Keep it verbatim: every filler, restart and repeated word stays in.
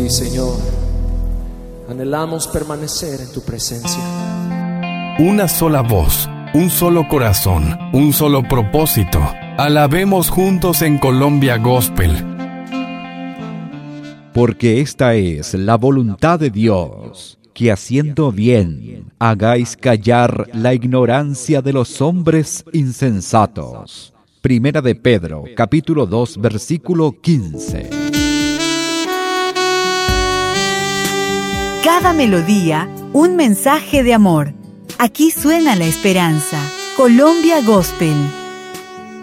Hoy, Señor, anhelamos permanecer en tu presencia. Una sola voz, un solo corazón, un solo propósito. Alabemos juntos en Colombia Gospel. Porque esta es la voluntad de Dios, que haciendo bien hagáis callar la ignorancia de los hombres insensatos. Primera de Pedro, capítulo dos, versículo quince. Cada melodía, un mensaje de amor. Aquí suena la esperanza. Colombia Gospel.